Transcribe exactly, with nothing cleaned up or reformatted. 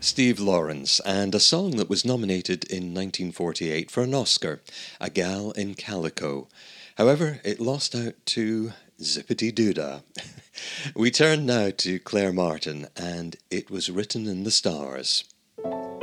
Steve Lawrence, and a song that was nominated in nineteen forty-eight for an Oscar, A Gal in Calico. However, it lost out to Zippity Doodah. We turn now to Claire Martin, and It Was Written in the Stars.